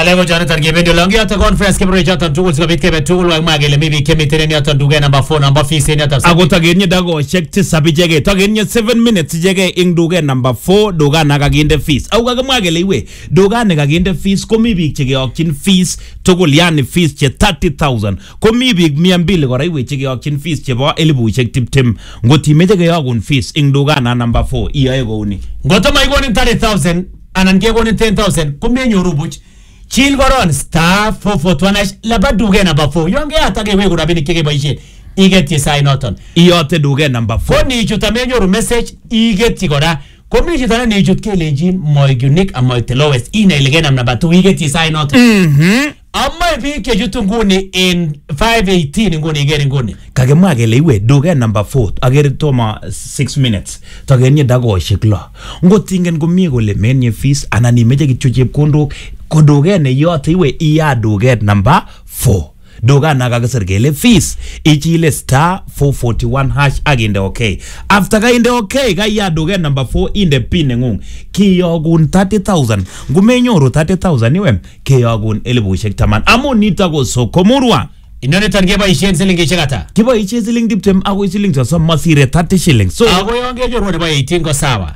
Ngalego Jonathan Gebendi longi ata conference kebro Jonathan tugul sikobit kebe tugul wag magele mibi kemitene yoton duge number 4 number 5 yoton agotagenye dago check tisab jege tagenye 7 minutes jege ing duge number 4 duga nakaginde fees au kagamwagele iwe duga nakaginde fees komi bik chegeyokyin fees tugul yani fees che 30000 komi bik 200 kora iwe chegeyokyin fees chebo 1020 ngotimeje geyogun fees ing duga na number 4 iyae kouni ngotoma igonin 30000 anan kegonin 10000 komenyoru buch Chil goron star 441 laba duge number 4 yonge atage we kurabini kege boishe igeti sai noton iyote duge number 4 koni chutamenyoru message igeti kora komi chutana ni chut kelenjin my unique and my lowest ina ilege number 2 igeti sai noton amma bi ke jutunguni in 518 nguni igeri nguni kagemwa gele iwe duge number 4 agere toma 6 minutes tagenye dago shiklo ngotingen komie kole menye fees anani meje kityo chepkondok koduge ne yote iwe iya duge number 4 duga nakagasir gele fees ichile star 441 hash aginde okay after ga inde okay ga iya duge number 4 inde pin ngung kiyogun 30000 ngumenyoru 30000 iwe kiyogun 1010 amun nitago sokomurwa inone tange boishen siling chegata kiboishe siling 20 agoi siling 30 masire 30 shillings so agoi yonge jorwo nebo 18 ko sawa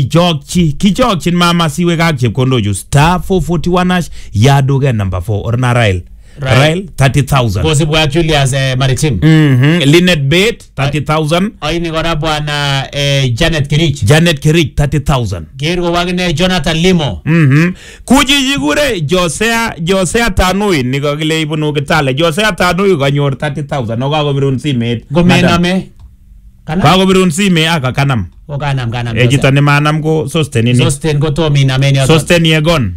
kichokchin mama siwe kak chepkondoju star 441 hash ya duge number 4 orna Rail 30000 Gosibwa Julius Maritim Linet Bet 30000 aini gora bwana Janet Kirich 30000 gergo wagne Jonathan Limo kujiji gure Josea Tanui nikagile ibunu kitale Josea Tanui kanyor 30000 no kakobirun simet gomename kana kakobirun simet aka kanam kanam ejitane manam ko sosten ko to minameni sosten yegon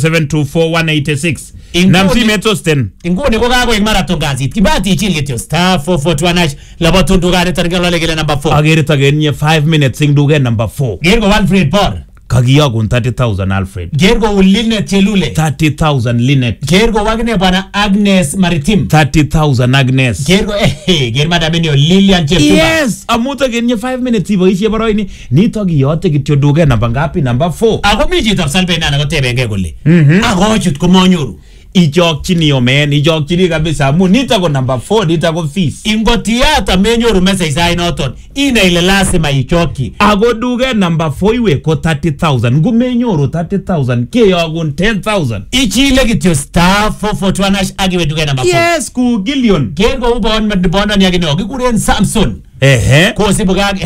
0724186186 nam simet sosten inguni ko kako marathon gazit kibati chilgetyo star 441 labatundu gane targalo legele number 4 agere tagenye 5 minutes ingduge number 4 gergo Alfred Por kagiyogun 30000 Alfred gergo Linet Chelule 30000 Linet gergo wagne bwana Agnes Maritim 30000 Agnes gergo germada menio Lilian Cheptuba yes amuta genye 5 minutes iboishe boroini nito giyote kityo duge number ngapi number 4 ako miji tapsalbe nana ko tebenge kole ako chut ko monyoru ichokchini yomen ichokchini kabisa amu nita ko number 4 nita ko fees ingotiata menyoru message sai noton ina ile lazima ichoki ago duge number 4 iwe ko 30000 ngumenyoru 30000 keyogun 10000 ichile kityo star 441 agiwe duge number 4 yes ku Gillion gergo ubon yagine ogikuren Samson ko sibugag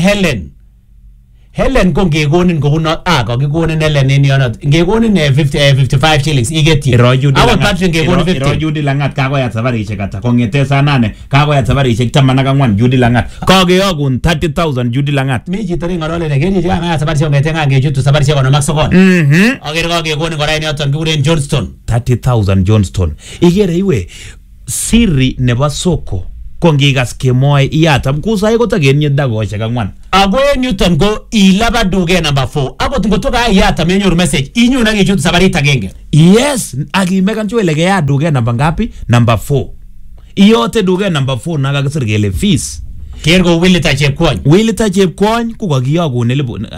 Helen ko ngegonin kobuno kakikonin Helen in yonot ngegonin 55 shillings igeti awa Patrick ngegonin 50 iro Judy Langat kakoyat sabarishek ata kongete saa 8 kakoyat sabarishek 14 Judy Langat kageyogun 30000 Judy Langat mi chitari ngorole negeji kanga sabarishek ngete ngejutu sabarishek ono maxokon agere kagegonin kora in yoton kikuren Johnston 30000 Johnston igere iwe siri nebo soko kongigas kemoe iyata mkusa iko tagenye dagoshek 4 agwe Newton go ilaba duge number 4 akot ngotoka iyata menyoru message inyuna ngichutu sabarit agenge yes agimekan chwelege ya duge number ngapi number 4 iyote duge number 4 nakagisir gele fees kergo Willita Chepkwony kukagiyogun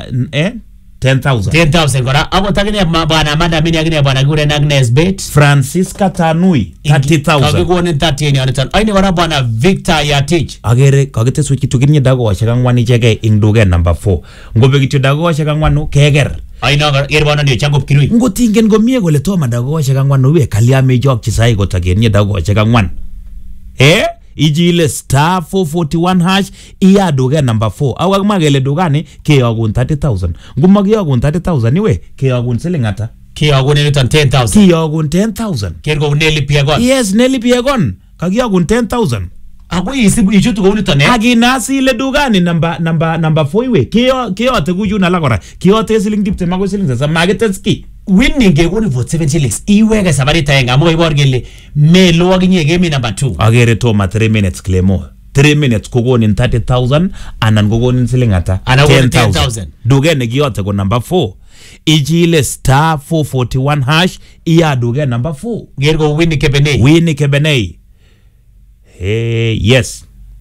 10,000 kora akot agine bwana Amanda mini agine bwana kure Agnes Bet Francisca Tanui 30,000 kakikonin 30 yoniton aini kora bwana Victor Yatich agere kakiteswe kitu kinye dagoshek 4 ichege ing duge number 4 ngobe kityo dagoshek 4 keger aino gerbona ndio chango kirui ngotingen gomie kole toma dagoshek 4 we kaliame jokchi sai kotagenye dagoshek 4 ijile star 441 hash iya duge number 4 awak magele dugani keyogun 30000 ngumagiyogun 30000 iwe keyogun siling ata keyogun niton 10000 keyogun 10000 kergo Nelly Piegon yes Nelly Piegon kagiyogun 10000 ako isibu ichutu ko niton aginasi ile dugani number 4 iwe keyote kujuna la kora keyote siling 20 mago siling 30 magiteski winning gegoni vote 7 shillings iwege sabarit ayenga mo ibor gele melo aginye game number 2 agere toma 3 minutes Clemo 3 minutes kogonin 30000 anan kogonin siling ata 10000 duge ne giyote ko number 4 ijile star 441 hash iya duge number 4 gergo Winnie Kebenei yes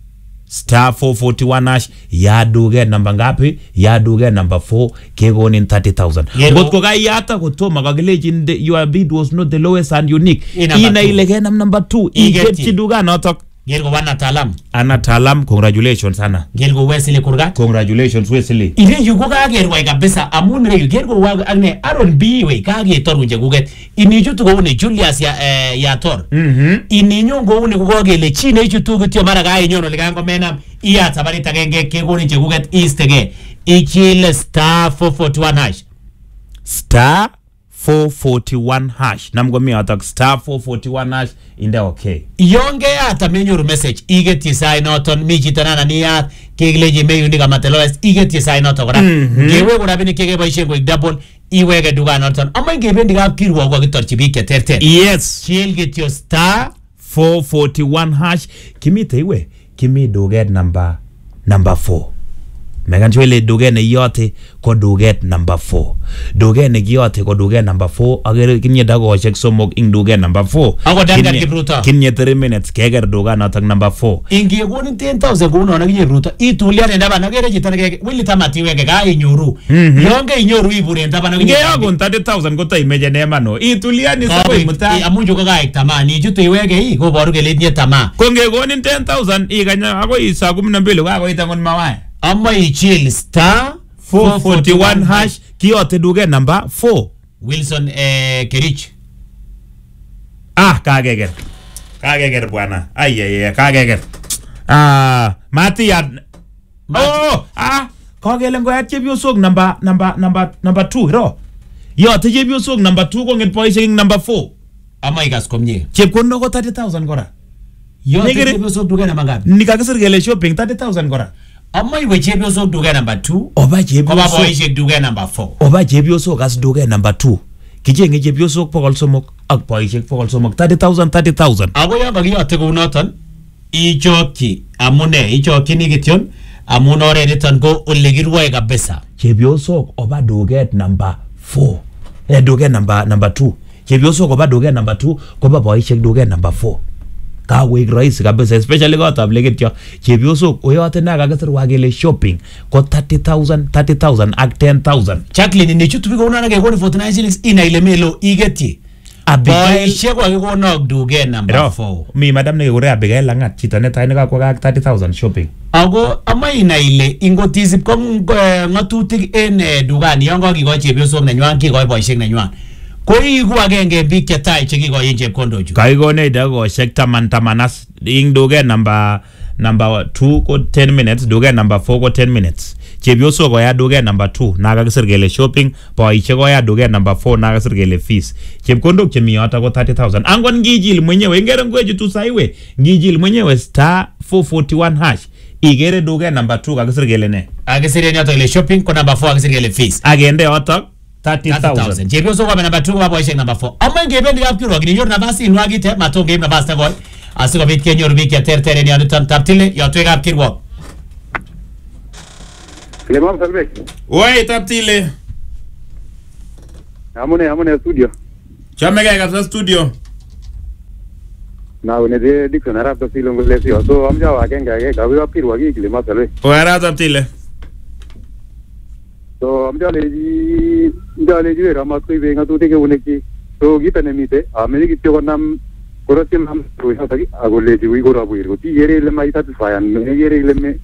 star 441 hash ya duget number ngapi ya duget number 4 kegonin 30,000 ngotko kayata kotoma kakilechin your bid was not the lowest and unique ina ile kenam number 2 igetchi duganotok Gergo wana talam. Anatalam, congratulations sana. Gergo Wesley Kurgat. Congratulations Wesley. Ile yuko kagerwa kabisa amun re gergo wa agne Aaron B we kage tor unje guget. Inijo tuko une Julius ya tor. Ininyo ngo une kugogele chine ichu tuko tio mara ga inyono ligango menam iya tabari tagenge kego unje guget east ge. Ichile star 441 hash. Star 441 hash. Namgomia atak star 441 hash inde okay. Yonge ata menyoru message igeti sai noton mijitanana niya kegleji meyu ndiga mateloes igeti sai noton kora. Gewe kora bini kege baishe kwa double iwege duga noton. Ama ingebe ndiga kirwa kwa kitorchi bike terte. Yes. Chill get your star 441 hash. Kimite iwe. Kimi duget number 4. Megan chwele duget ne yote ko duget number 4. Duget ne yote ko duget number 4. Agere kinye dago check somok ing duget number 4. Ako dangar kibruta. Kinye 3 minutes keger duga natak number 4. Ingi goni 10,000 kuno na kinye bruta. Itulia nenda ba nagere jitana ke wili tamati wege ga inyoru. Yonge inyoru ibure ndaba na kinye. Nge yago 30,000 ko tai meje nema no. Itulia ni sabo imuta. Amunjo ko ga tamani jutu iwege hi ko boru ke lidnie tama. Ko nge goni 10,000 iganya ako isa 12 ga ko itangon mawai. Amma ichil star 441 hash kiyote duge number 4 Wilson Kerich. Kageger bwana. Ay kageger. Mati ya. Kagele ngoya chepyosok number 2 ro. Yote chepyosok number 2 ko nget boishe number 4. Amma ikas komye. Chepkondo ko 30,000 kora. Yote chepyosok duge number ngapi? Nikakisir gele shopping 30,000 kora. Amma iwe chepyosok duge number 2. Oba chepyosok. Koba boishe duge number 4. Oba chepyosok as duge number 2. Kichenge chepyosok 300 ak boishek 300 30,000. Ako yan kakiyote kounoton ichokyi amune ichokyini kityon amun oret niton ko ole kirwoe kabisa. Chepyosok oba duget number 4. Duget number 2. Chepyosok oba duget number 2 koba boishek duget number 4. Kawek rahisi kabisa especially kotab lekityo chepyosok oyote na kakisirwa kele shopping ko 30,000 ak 10,000. Jacqueline ni chutu biko unana ke koni 49 shillings ina ile melo igeti. Boishe kwa kikono duge number 4. Mi madam ne kore Abigail langat chito netai nekakwa ak 30,000 shopping. Ako ama ina ile ingotisip ko ngatutik en dugani yon kakikoi chepyosok nenywan kikoi boishek nenywan. Koi ku agenge bik chetai chekikoin chepkondo chu. Kaikone dagoshek 10 as ing duge number 2 ko 10 minutes duge number 4 ko 10 minutes. Chepyosok ko ya duge number 2 nakakisir kele shopping boishek ko ya duge number 4 nakakisir kele fees. Chepkondok chemi yoto ko 30,000. Angon ngijil mwenyewe ingere ngweju tu saiwe ngijil mwenyewe star 441 hash igere duge number 2 kakisir kele ne. Akisir yoto ile shopping ko number 4 akisir kele fees. Agende yoto 30,000. Chepyosok ko number 2 ko boishek number 4. Amma ngebendi kapkirwa kinyor nafasi inwagite matonge nafasi takoi. Asikobit kenyor bik cheterter en yoniton taptile yotwe kapkirwa. Lemam Salbek. Oi taptile. Amune studio. Chamege kabisa studio. Na unede Dixon arap taptile ngole sio. So amja wakenge ke gawi kapkirwa ki Lemam Salbek. Oara taptile. So amja leji era matoi benga tu teke uneki. So gita nemite ameni kityo konam korotim ham ruha tagi agoleji wi gora buir go ti yere le mai satisfy an yere le me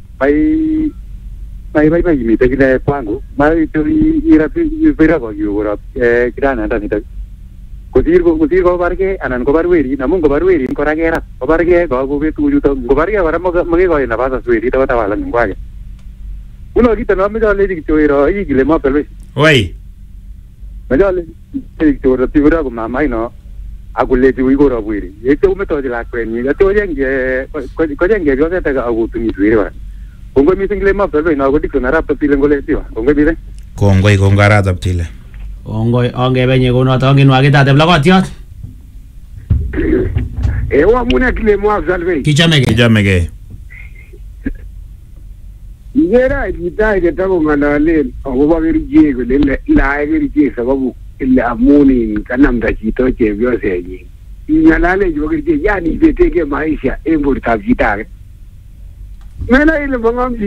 bai imite kile kwangu mai to ira pira go yu gora kirana ndani tagi kutir go barke anan go barweri namun go barweri ko ragera go barke go betu yuto go barke bara mage go na basa sweri to tawala ngwage uno kita no me leji kityo era igile ma pelwe Oi. Majale kityo tibura go mama ino aguleji wigora bwiri yete umeto la kwenye ato yenge ko yenge yo tete agutuni twire kongo mi single ma pelo ina agudi kuna rap pile ngole tiwa kongo bide kongo ara taptile kongo onge benye kono tongi nwagi tate blagotiot ewa muna kile mo Salbek kijamege yera idai de tago ngalale ogoba berije go le la berije sababu illa amuni kanamda chito chepyose nyi ngalale jo gerije yani beteke maisha emburta vitare Mena ile bongom